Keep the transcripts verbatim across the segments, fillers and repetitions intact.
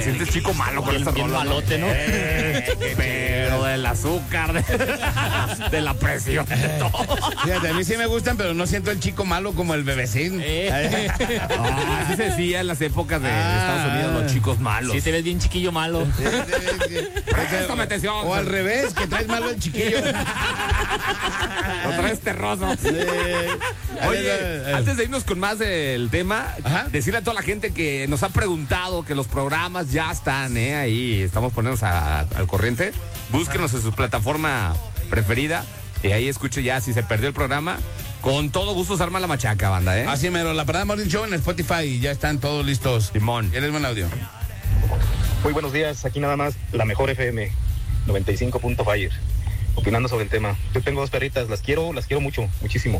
sientes chico malo con esta bien rola, malote, ¿no? Eh, pero del azúcar, de, de la presión, de todo. Fíjate, a mí sí me gustan, pero no siento el chico malo como el bebecín. Eh. Ah, así se decía en las épocas de Ah. Estados Unidos, los chicos malos. Sí, te ves bien chiquillo malo. Préstame atención. O al revés, que traes malo el chiquillo. Lo traes terroso. Oye, antes de irnos con más del tema, Ajá. decirle a toda la gente que nos ha preguntado que los programas ya están, ¿eh? Ahí estamos poniéndonos a- al corriente. Búsquenos en su plataforma preferida y ahí escuche ya si se perdió el programa. Con todo gusto se arma la machaca, banda, ¿eh? Así mero, la Parada Morning Show en Spotify y ya están todos listos. Simón. ¿Quieres buen audio? Muy buenos días, aquí nada más la mejor F M noventa y cinco punto Fire, opinando sobre el tema. Yo tengo dos perritas, las quiero, las quiero mucho, muchísimo.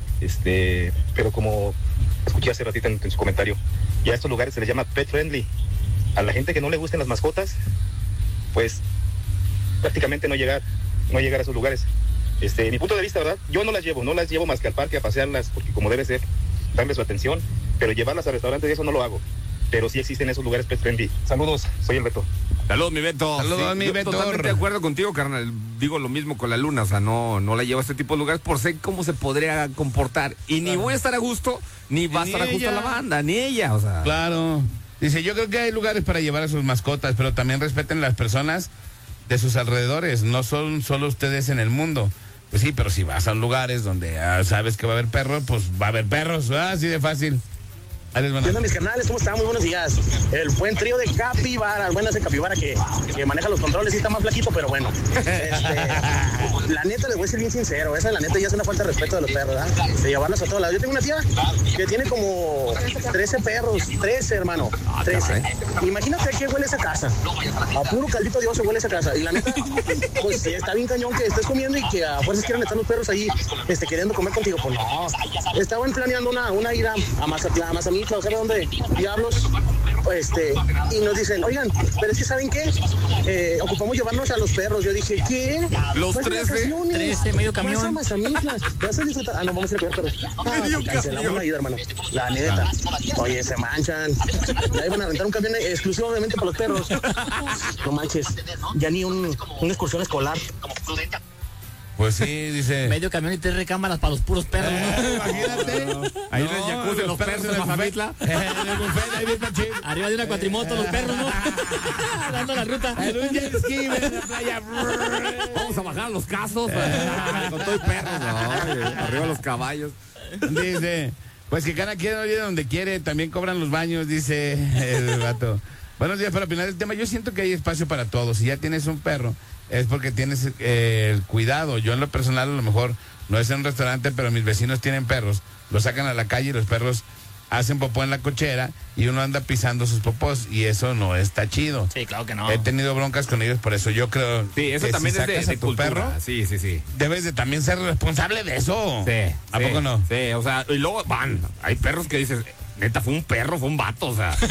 Este, pero como escuché hace ratito en, en su comentario, ya a estos lugares se les llama pet friendly. A la gente que no le gusten las mascotas, pues prácticamente no llegar, no llegar a esos lugares. Este, mi punto de vista, ¿verdad? Yo no las llevo, no las llevo más que al parque a pasearlas, porque como debe ser, darle su atención, pero llevarlas a restaurantes y eso no lo hago. Pero sí existen esos lugares pet friendly. Saludos, soy el Beto. Saludos, mi Beto. Saludos, mi yo Beto. Totalmente de acuerdo contigo, carnal. Digo lo mismo con la Luna, o sea, no, no la llevo a este tipo de lugares por sé cómo se podría comportar. Y ni voy a estar a gusto, ni va a Ni estar a gusto ella. la banda, ni ella, o sea. Claro. Dice, yo creo que hay lugares para llevar a sus mascotas, pero también respeten las personas de sus alrededores. No son solo ustedes en el mundo. Pues sí, pero si vas a lugares donde ah, sabes que va a haber perros, pues va a haber perros, ¿verdad? Así de fácil. Ahí les van a- ¿Qué onda, mis carnales? ¿Cómo están? Muy buenos días. El buen trío de Capibara. Bueno, ese Capibara que, que maneja los controles y está más flaquito, pero bueno. Este, la neta, les voy a ser bien sincero. Esa, la neta, ya es una falta de respeto de los perros, ¿verdad? De llevarlos a todos lados. Yo tengo una tía que tiene como trece perros. trece, hermano. trece. Imagínate a qué huele esa casa. A puro caldito de oso huele esa casa. Y la neta, pues está bien cañón que estés comiendo y que a fuerzas quieran estar los perros ahí este, queriendo comer contigo. Pues no. Estaban planeando una, una ida a Mazatlán, a Mazamitla, no sé dónde, diablos, este, y nos dicen, oigan, pero es que ¿saben qué? Eh, ocupamos llevarnos a los perros. Yo dije, ¿qué? Los ¿Vas de trece? vacaciones? trece, medio camión. Vas a Mazamitla, vas a disfrutar. Ah, no, vamos a ir a cuidar perros. Ah, Medio cancelamos camión. la ida, hermano. La neta. Oye, se manchan. Ya iban a rentar un camión exclusivamente para los perros. No manches, ya ni un, una excursión escolar. Pues sí, dice. Medio camión y tres recámaras para los puros perros, ¿no? Imagínate. Ahí en el jacuzzi, los perros en el Mazamitla. buffet. En el buffet, ahí bien machín. Arriba de una cuatrimoto los perros, ¿no? Dando la ruta. En un jet ski, en la playa. Vamos a bajar los casos. eh, con todo y perros, no, eh, arriba los caballos. Dice, pues que cada quien oye donde quiere, también cobran los baños, dice el vato. Buenos días, para opinar del tema, yo siento que hay espacio para todos. Si ya tienes un perro, es porque tienes eh, el cuidado. Yo en lo personal, a lo mejor, no es en un restaurante, pero mis vecinos tienen perros, los sacan a la calle y los perros hacen popó en la cochera y uno anda pisando sus popós y eso no está chido. Sí, claro que no. He tenido broncas con ellos, por eso yo creo Sí, eso que también si es de, sacas de a tu cultura. perro, Sí, sí, sí. debes de también ser responsable de eso. Sí. ¿A sí, poco no? Sí, o sea, y luego van. Hay perros que dices, neta, fue un perro, fue un vato, o sea.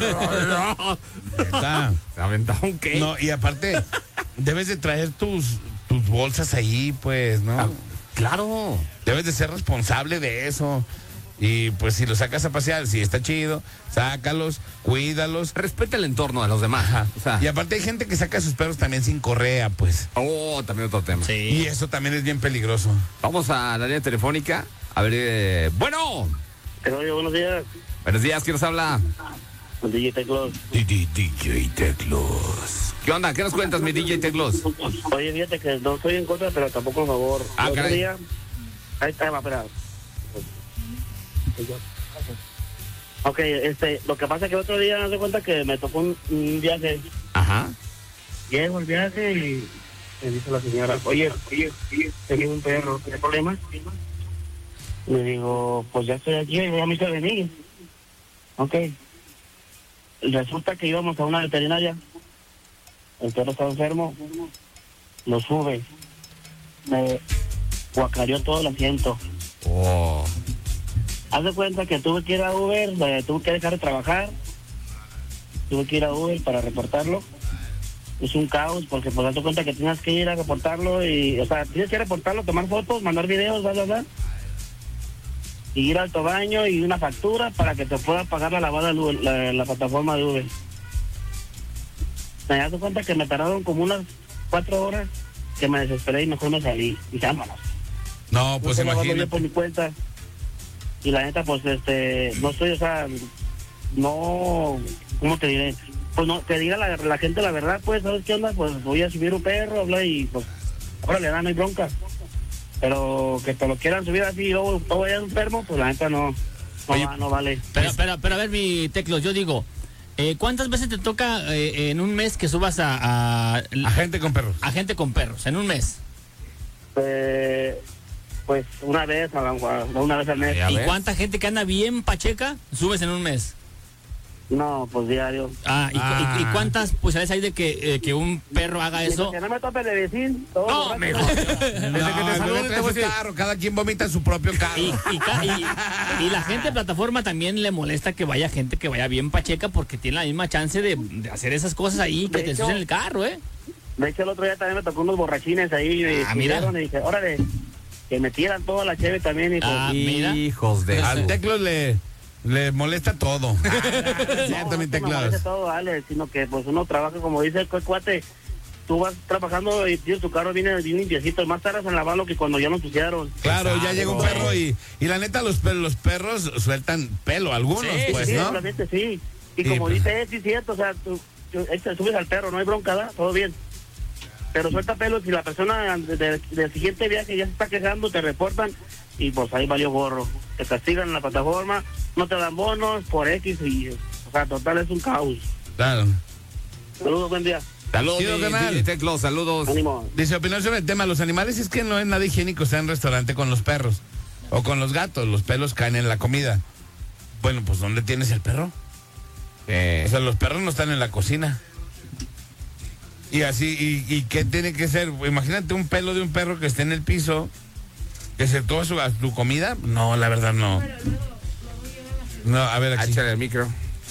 Neta. Se aventaron un qué. No, y aparte, debes de traer tus, tus bolsas ahí, pues, ¿no? Ah, claro. Debes de ser responsable de eso. Y pues si los sacas a pasear, si está chido, sácalos, cuídalos. Respeta el entorno de los demás. Ajá. O sea, Y aparte hay gente que saca a sus perros también sin correa, pues. oh, también otro tema. Sí. Y eso también es bien peligroso. Vamos a la línea telefónica. A ver, eh, bueno. Oye, buenos días. Buenos días, ¿quién nos habla? D J Teclos. D J Teclos. ¿Qué onda? ¿Qué nos cuentas, mi D J Teclos? Oye, fíjate que no estoy en contra, pero tampoco a favor. Ah, El otro caray. día- Ahí está, va, espera. Ok, este, lo que pasa es que el otro día me doy cuenta que me tocó un, un viaje. Ajá. Llego al viaje y me dice la señora, oye, oye, oye, tenía un perro, ¿tiene problemas? Le digo, pues ya estoy aquí, voy a mi venir. Ok. Resulta que íbamos a una veterinaria. El perro estaba enfermo. Lo sube. Me guacareó todo el asiento. Oh. Haz de cuenta que tuve que ir a Uber, eh, tuve que dejar de trabajar. Tuve que ir a Uber para reportarlo. Es un caos porque pues haz de cuenta que tienes que ir a reportarlo y, o sea, tienes que reportarlo, tomar fotos, mandar videos, bla, bla, bla. Y ir al autobaño y una factura para que te pueda pagar la lavada de Uber, la, la plataforma de Uber. Me das cuenta que me tardaron como unas cuatro horas, que me desesperé y mejor me salí. Y vámonos. No, pues Yo imagínate. por mi cuenta. Y la neta, pues, este, no estoy, o sea, no, ¿cómo te diré? Pues no, te diga la, la gente la verdad, pues, ¿sabes qué onda? Pues voy a subir un perro, habla y pues, ahora le dan, no hay bronca. Pero que te lo quieran subir así y luego todo vaya enfermo, pues la neta no, no, Oye, va, no vale. Pero, pero, pero a ver, mi Teclos, yo digo, eh, ¿cuántas veces te toca eh, en un mes que subas a, a, A gente con perros. a gente con perros? En un mes. Eh, pues una vez, a la, una vez al mes. Ya ¿Y ves. cuánta gente que anda bien pacheca subes en un mes? No, pues diario. Ah, ¿y, Ah. y- y cuántas posibilidades hay de que, eh, que un perro haga eso? Que no me tope de decir. Todo No, borracho. mejor. No, Desde que te el bebé saluden, te trae voy a su decir, carro, cada quien vomita su propio carro. Y, y, ca- y- y la gente de plataforma también le molesta que vaya gente que vaya bien pacheca porque tiene la misma chance de, de hacer esas cosas ahí que De te hecho- ensucian el carro, ¿eh? De hecho, el otro día también me tocó unos borrachines ahí. Y Ah, mira. y dije, órale, que me tiran toda la cheve también. Y pues, Ah, mira. hijos de Al su- Teclos le, le molesta todo. Cierto, mi no, no me parece Teclos. todo, vale, sino que pues uno trabaja, como dice el cu- cuate, tú vas trabajando y tienes tu carro viene bien limpiecito, más tardas en lavarlo que cuando ya lo pusieron. Claro, ya Exacto. llega un perro y, y la neta los, per- los perros sueltan pelo, algunos, Sí, pues, sí, ¿no? realmente sí. Y Sí, como pues. dice, sí es cierto, o sea, tú, tú te subes al perro, no hay bronca, ¿verdad? Todo bien. Pero suelta pelos y la persona de- de- del siguiente viaje ya se está quejando, te reportan y pues ahí valió gorro. Te castigan en la plataforma, no te dan bonos por X y, o sea, total es un caos. Claro. Saludos, buen día. Saludos, Chido, mi- carnal. mi Teclos, saludos. Ánimo. Dice, opinar sobre el tema, los animales es que no es nada higiénico estar en restaurante con los perros o con los gatos, los pelos caen en la comida. Bueno, pues ¿dónde tienes el perro? Eh, O sea, los perros no están en la cocina. Y así, y, y qué tiene que ser? Imagínate un pelo de un perro que esté en el piso, que se toma su, tu comida. No, la verdad no. No, a ver aquí. échale el micro.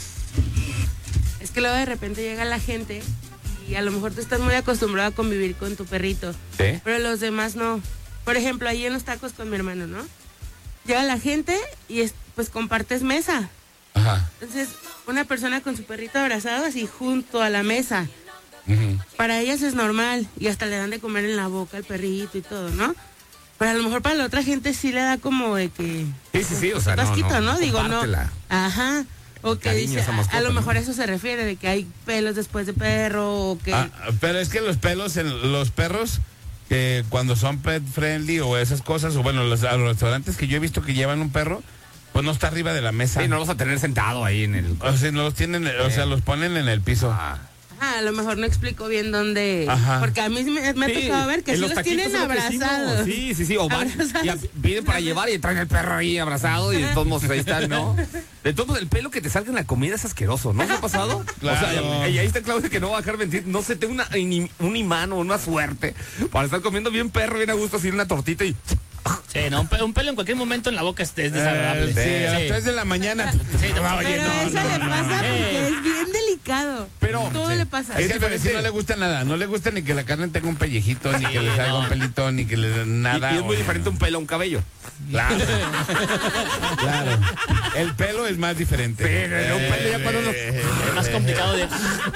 Es que luego de repente llega la gente y a lo mejor tú estás muy acostumbrado a convivir con tu perrito, ¿Sí? pero los demás no. Por ejemplo, ahí en los tacos con mi hermano, ¿no? Llega la gente y es, pues compartes mesa. Ajá. Entonces, una persona con su perrito abrazado así junto a la mesa. Ujú. Para ellas es normal y hasta le dan de comer en la boca al perrito y todo, ¿no? Pero a lo mejor para la otra gente sí le da como de que... Sí, sí, sí, o sea, no, Asquito, no, ¿no? Digo, no. compártela. Ajá. O que Cariño, dice, esa a, mascota, a lo ¿no? mejor eso se refiere, de que hay pelos después de perro o que... Ah, pero es que los pelos en los perros, que cuando son pet friendly o esas cosas, o bueno, los, a los restaurantes que yo he visto que llevan un perro, pues no está arriba de la mesa. Sí, no lo vas a tener sentado ahí en el... O sea, no los tienen, o sea, los ponen en el piso. Ah. Ajá, a lo mejor no explico bien dónde... Ajá. Porque a mí me, me ha Sí, tocado ver que en sí los los taquitos tienen es lo que decimos. abrazados. Sí, sí, sí, o van Abrazados. y a- piden para llevar y traen el perro ahí abrazado y de todos modos ahí están, ¿no? De todos modos, el pelo que te salga en la comida es asqueroso, ¿no? ¿Se ha pasado? Claro. O sea, y ahí está Claudia que no va a dejar mentir. No sé, tengo una, un imán o una suerte para estar comiendo bien perro, bien a gusto, así una tortita y... Sí, no, un, pe- un pelo en cualquier momento en la boca es, es desagradable. Eh, sí, a las Sí. tres de la mañana. Sí, No, oye, Pero no, eso no, le no, pasa no. porque es bien delicado. Pero- Todo sí. le pasa. Es que al vecino no le gusta nada, no le gusta ni que la carne tenga un pellejito, ni que le salga un pelito, ni que le den nada. Y, y es muy o- diferente un pelo a un cabello. Claro. Claro. El pelo es más diferente. Pero un pelo ya cuando uno- Es más complicado de...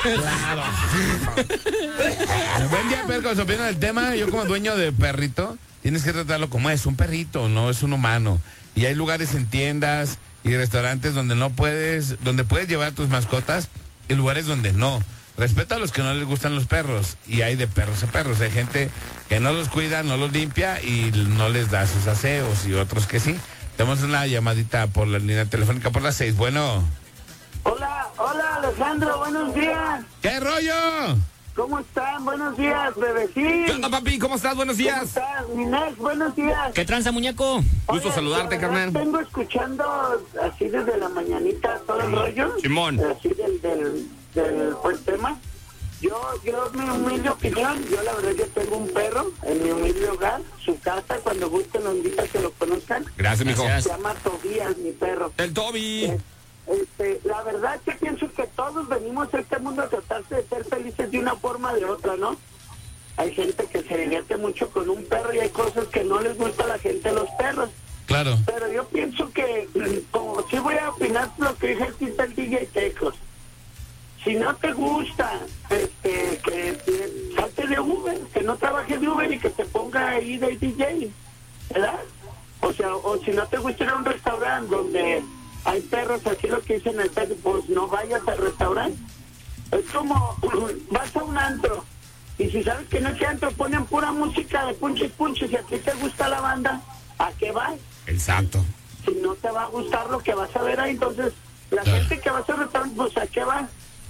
Buen día, Percos. Opina del tema. Yo, como dueño de perrito, tienes que tratarlo como es un perrito, no es un humano. Y hay lugares en tiendas y restaurantes donde no puedes, donde puedes llevar tus mascotas y lugares donde no. Respeta a los que no les gustan los perros. Y hay de perros a perros. Hay gente que no los cuida, no los limpia y no les da sus aseos y otros que sí. Tenemos una llamadita por la línea telefónica por las seis. Bueno. Hola, hola Alejandro, buenos días. ¿Qué rollo? ¿Cómo están? Buenos días, ¿Qué bebecín. onda, papi? ¿Cómo estás? Buenos ¿Cómo días. estás, Inés? Buenos días. ¿Qué tranza, muñeco? Gusto Oye, saludarte, la verdad, carnal. Tengo escuchando así desde la mañanita todo el rollo. Simón. Así del, del, del buen tema. Yo, yo, mi humilde opinión, yo la verdad yo tengo un perro en mi humilde hogar, su casa, cuando gusten los invito a que lo conozcan. Gracias, mijo. Gracias. Se llama Tobías, mi perro. El Toby. Este, la verdad que pienso que todos venimos a este mundo a tratarse de ser felices de una forma o de otra, ¿no? Hay gente que se divierte mucho con un perro y hay cosas que no les gusta a la gente de los perros. Claro. Pero yo pienso que, como sí voy a opinar lo que dije el D J Tecos, si no te gusta, este, que, que salte de Uber, que no trabaje de Uber y que te ponga ahí de D J, ¿verdad? O sea, o si no te gusta ir a un restaurante donde hay perros, así lo que dicen el perro, pues no vayas al restaurante. Es como, vas a un antro, y si sabes que en ese antro ponen pura música de punches punches, y a ti te gusta la banda, ¿a qué vas? Exacto. Si no te va a gustar lo que vas a ver ahí, entonces, la Claro. gente que va a ese restaurante, pues ¿a qué va?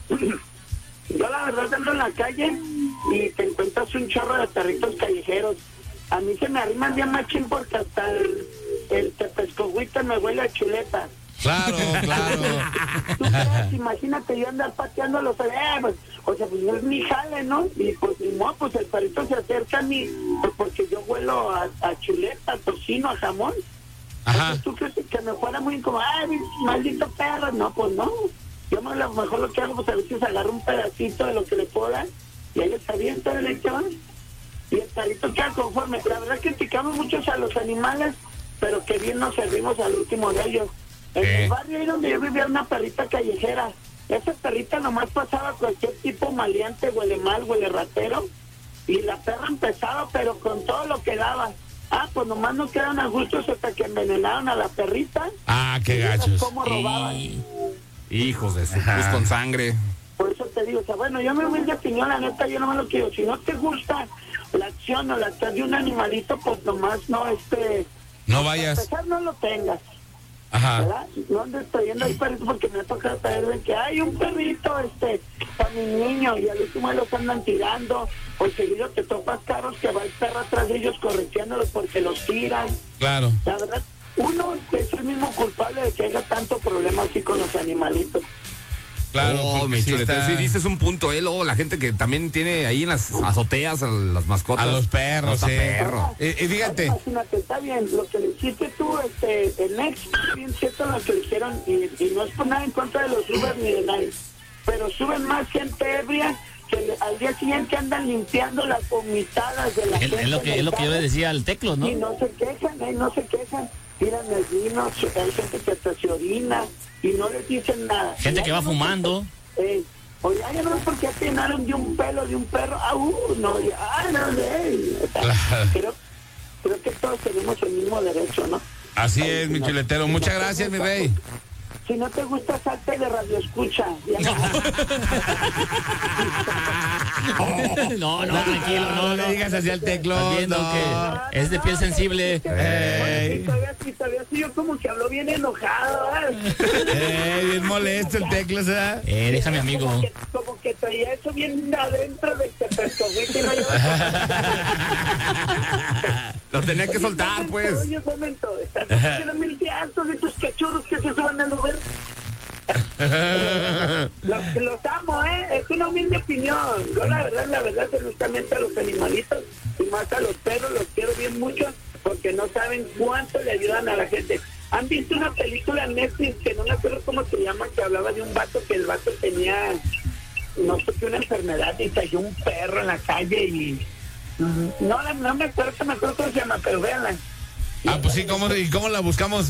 Yo la verdad ando en la calle y te encuentras un chorro de perritos callejeros. A mí se me arriman bien machín porque hasta el, el tepescogüita me huele a chuleta. Claro, claro. ¿Tú crees? Imagínate yo andar pateando los eh, pues, o sea, pues no es mi jale, ¿no? Y pues ni modo, pues el perrito se acerca a mí, pues porque yo huelo a, a chuleta, a tocino, a jamón. Ajá. Entonces, ¿tú crees que me fuera muy como, ay, maldito perro? No, pues no. Yo a lo mejor lo que hago, pues a veces agarro un pedacito de lo que le puedo dar y ahí está bien, todo el hecho. Y el perrito queda conforme. La verdad criticamos muchos a los animales, pero que bien nos servimos al último de ellos. En Sí. el barrio ahí donde yo vivía una perrita callejera. Esa perrita nomás pasaba cualquier tipo maleante, huele mal, huele ratero. Y la perra empezaba, pero con todo lo que daba. Ah, pues nomás no quedaron a gustos hasta que envenenaron a la perrita. Ah, qué Y vieras gachos. cómo robaban. Hijos de su Ajá. pus con sangre. Por eso te digo, o sea, bueno, yo me humilde opinión, la neta, yo nomás lo quiero. Si no te gusta la acción o la acción de un animalito, pues nomás no, este... No A vayas. pesar no lo tengas, Ajá. ¿verdad? No andes trayendo ahí perritos porque me ha tocado traer de que hay un perrito, este, para mi niño, y al último los andan tirando, o seguido te topas carros que va el perro atrás de ellos correteándolos porque los tiran. Claro. La verdad, uno es el mismo culpable de que haya tanto problema así con los animalitos. Claro. Oh, porque mi sí chuleta, está- sí dices un punto, eh, luego la gente que también tiene ahí en las azoteas a las mascotas. A los perros, Los sí. perros. Y, y fíjate. Imagínate, está bien, lo que le hiciste tú, este, el Next, bien cierto lo que le hicieron, y, y no es por nada en contra de los Uber ni de nadie, pero suben más gente ebria que le- al día siguiente andan limpiando las vomitadas de la Es, gente. es lo en que el es lo que yo carro, le decía al Teclos, ¿no? y no se quejan, eh, no se quejan, tiran el vino, se- hay gente que hasta se orina y no les dicen nada. Gente que va Ya no- fumando. Eh, oye, ay, no, porque atinaron de un pelo de un perro. Ah, uh, no, ya, ah, no, eh. O sea, Claro. creo, creo que todos tenemos el mismo derecho, ¿no? Así es, mi chuletero. Muchas gracias, mi rey. Si no te gusta, salte de radio escucha. Ya no. No, no, tranquilo, no, no no. le digas así al teclo. Estás viendo no. que es de piel sensible. Oye, y todavía, y todavía sí, yo como que habló bien enojado. ¿eh? Eh, bien molesto el teclo, ¿verdad? Eh, déjame, amigo. Como que, como que traía eso bien adentro de este pescovito y no lleva. Lo tenía que soltar, pues. Oye, un momento, están haciendo mil hartos de tus cachorros que se suban al Uber. Los, los amo, ¿eh? Es una humilde opinión. Yo la verdad, la verdad, honestamente a los animalitos y más a los perros los quiero bien mucho porque no saben cuánto le ayudan a la gente. ¿Han visto una película en Netflix que no me acuerdo cómo se llama, que hablaba de un vato que el vato tenía, no sé qué, una enfermedad y cayó un perro en la calle y... No, no, no me acuerdo, no me acuerdo cómo se llama, pero véanla. Ah, pues sí, ¿cómo, ¿y cómo la buscamos?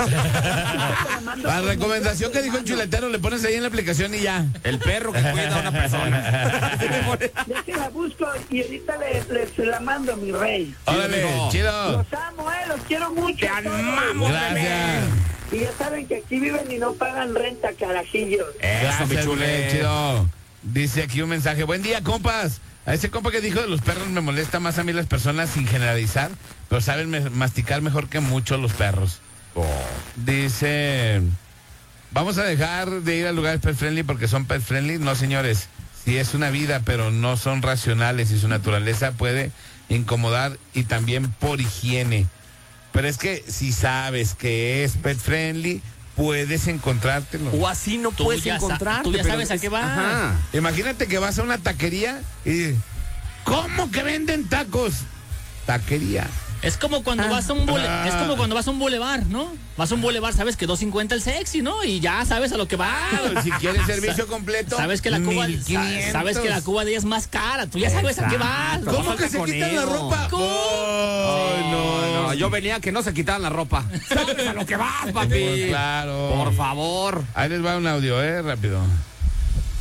La recomendación que dijo el chuletero, le pones ahí en la aplicación y ya. El perro que cuida a una persona. Ya que la busco y ahorita les, les la mando, mi rey. Órale, amigo. chido. Los amo, eh, los quiero mucho. Te a todos. amamos, Gracias. Y ya saben que aquí viven y no pagan renta, carajillos. Eso, mi Gracias, chule. güey, chido. Dice aquí un mensaje. Buen día, compas. A ese compa que dijo de los perros me molesta más a mí las personas sin generalizar, pero saben me- masticar mejor que muchos los perros. Oh. Dice, vamos a dejar de ir a lugares pet friendly porque son pet friendly. No, señores, sí es una vida, pero no son racionales y su naturaleza puede incomodar y también por higiene. Pero es que si sabes que es pet friendly, puedes encontrártelo. O así no Tú puedes ya sa- encontrar. tú ya sabes a qué vas. Ajá. Imagínate que vas a una taquería y dices, ¿cómo que venden tacos? Taquería. Es como cuando vas a un bule- Ah. es como cuando vas a un bulevar, ¿no? Vas a un bulevar, sabes que dos cincuenta el sexy, ¿no? Y ya sabes a lo que vas. Claro, si quieres servicio completo, Sabes que la Cuba mil quinientos. sa- sabes que la Cuba de ella es más cara. Tú ya sabes a qué vas. Exacto. ¿Cómo Falta que se con quitan la ello. ropa? ¿Cómo? Ay, no, No, yo venía a que no se quitaran la ropa. ¿Sabes a lo que vas, papi? Pues claro. Por favor. Ahí les va un audio, eh, rápido.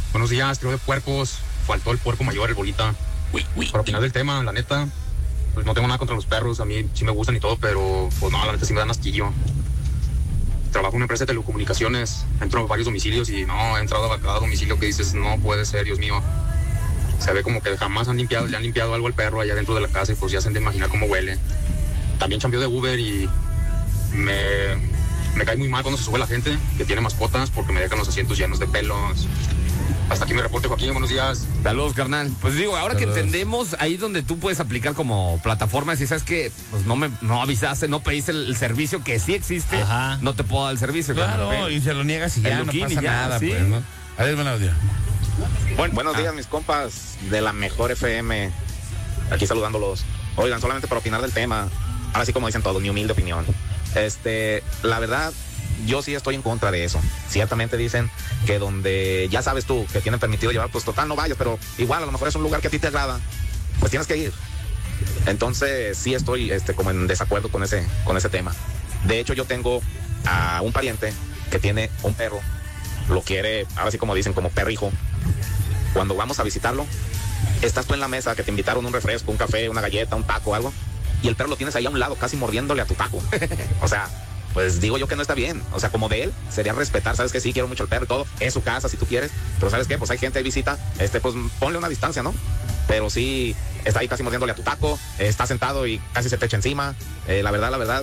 Buenos días, trío de puercos. Faltó el puerco mayor, el bolita. Uy, uy. Para opinar del tema, la neta, pues no tengo nada contra los perros. A mí sí me gustan y todo, pero pues no, la neta sí me dan asquillo. Trabajo en una empresa de telecomunicaciones. Entro a varios domicilios y no, he entrado a cada domicilio que dices, no puede ser, Dios mío. Se ve como que jamás han limpiado, le han limpiado algo al perro allá dentro de la casa y pues ya se han de imaginar cómo huele. También chambeo de Uber y me, me cae muy mal cuando se sube la gente que tiene mascotas porque me dejan los asientos llenos de pelos. Hasta aquí mi reporte, Joaquín, buenos días. Saludos, carnal. Pues digo, ahora Saludos. que entendemos, ahí donde tú puedes aplicar como plataforma, si sabes que pues no me no avisaste, no pediste el, el servicio que sí existe, Ajá. no te puedo dar el servicio. Claro, carnal. y se lo niegas y El ya no Luquín y pasa ya, nada, sí. pues, ¿no? A ver, buen audio. Bueno, buenos días, mis compas de la mejor F M. Aquí saludándolos. Oigan, solamente para opinar del tema. Ahora sí, como dicen todos, mi humilde opinión. Este, la verdad, yo sí estoy en contra de eso. Ciertamente dicen que donde ya sabes tú que tienen permitido llevar, pues total no vayas, pero igual a lo mejor es un lugar que a ti te agrada, pues tienes que ir. Entonces sí estoy este, como en desacuerdo con ese, con ese tema. De hecho, yo tengo a un pariente que tiene un perro, lo quiere, ahora sí como dicen, como perrijo. Cuando vamos a visitarlo, estás tú en la mesa que te invitaron un refresco, un café, una galleta, un taco, algo, y el perro lo tienes ahí a un lado, casi mordiéndole a tu taco. O sea, pues digo yo que no está bien. O sea, como de él, sería respetar, sabes que sí, quiero mucho el perro y todo, es su casa si tú quieres, pero sabes qué, pues hay gente ahí visita, este, pues ponle una distancia, ¿no? Pero sí, está ahí casi mordiéndole a tu taco, eh, está sentado y casi se te echa encima. Eh, la verdad, la verdad,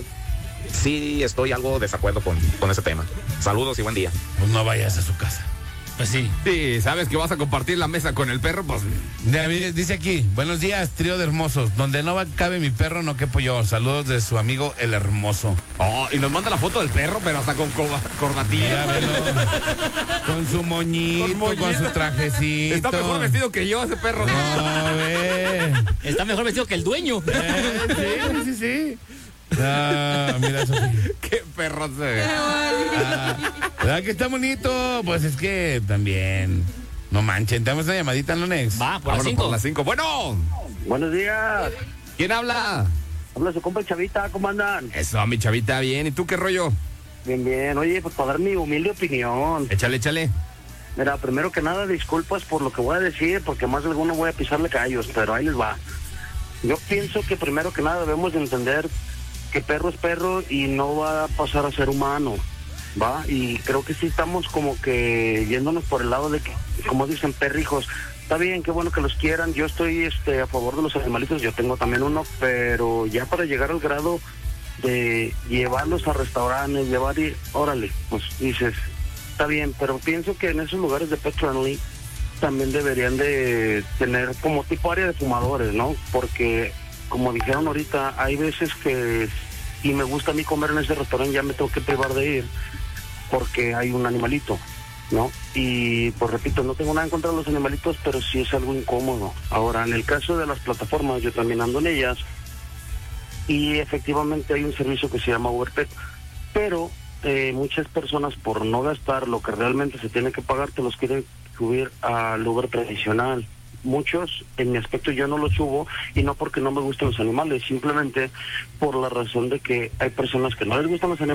sí estoy algo desacuerdo con, con ese tema. Saludos y buen día. Pues no vayas a su casa. Pues sí. Sí, sabes que vas a compartir la mesa con el perro, pues Ya, mire, dice aquí, buenos días, trío de hermosos. Donde no va, cabe mi perro, no quepo yo. Saludos de su amigo el hermoso. oh, y nos manda la foto del perro, pero hasta con co- corbatilla. Mira, velo. Con su moñito, Con con, moñito. su trajecito. Está mejor vestido que yo ese perro. No, ve. Está mejor vestido que el dueño. Eh, sí, sí, sí. Ah, mira, Sofía. Qué perro se ve. Ah, ¿verdad que está bonito? Pues es que también. No manchen, tenemos una llamadita, ¿no, Nex? Va, por las Vámonos cinco. por las cinco. Bueno, Buenos días. ¿quién habla? Habla su compa el Chavita, ¿cómo andan? Eso, mi chavita, bien. ¿Y tú qué rollo? Bien, bien. Oye, pues para dar mi humilde opinión. Échale, échale. Mira, primero que nada, disculpas por lo que voy a decir, porque más de alguno voy a pisarle callos, pero ahí les va. Yo pienso que primero que nada debemos de entender que perro es perro y no va a pasar a ser humano, ¿va? Y creo que sí estamos como que yéndonos por el lado de que, como dicen, perrijos. Está bien, qué bueno que los quieran. Yo estoy este, a favor de los animalitos, yo tengo también uno, pero ya para llegar al grado de llevarlos a restaurantes, llevar y, órale, pues dices, está bien, pero pienso que en esos lugares de pet friendly también deberían de tener como tipo área de fumadores, ¿no? Porque, como dijeron ahorita, hay veces que si me gusta a mí comer en ese restaurante ya me tengo que privar de ir porque hay un animalito, ¿no? Y pues repito, no tengo nada en contra de los animalitos, pero sí es algo incómodo. Ahora, en el caso de las plataformas, yo también ando en ellas y efectivamente hay un servicio que se llama UberPet, pero eh, muchas personas por no gastar lo que realmente se tiene que pagar te los quieren subir al Uber tradicional. Muchos, en mi aspecto, yo no los subo, y no porque no me gusten los animales, simplemente por la razón de que hay personas que no les gustan los animales